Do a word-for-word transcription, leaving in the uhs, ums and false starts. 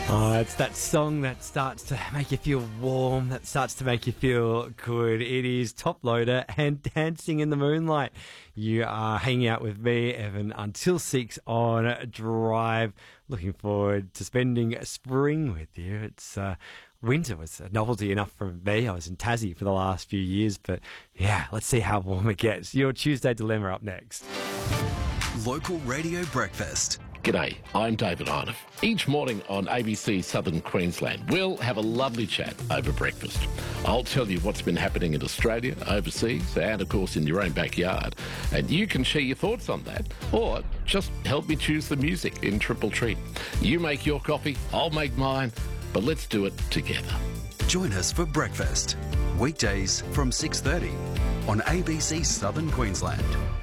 Oh, it's that song that starts to make you feel warm, that starts to make you feel good. It is Top Loader and Dancing in the Moonlight. You are hanging out with me, Evan, until six on Drive. Looking forward to spending spring with you. It's uh, winter was a novelty enough for me. I was in Tassie for the last few years, but yeah, let's see how warm it gets. Your Tuesday Dilemma up next. Local Radio Breakfast. G'day, I'm David Arnoff. Each morning on A B C Southern Queensland, we'll have a lovely chat over breakfast. I'll tell you what's been happening in Australia, overseas, and of course in your own backyard. And you can share your thoughts on that, or just help me choose the music in Triple Treat. You make your coffee, I'll make mine, but let's do it together. Join us for breakfast, weekdays from six thirty on A B C Southern Queensland.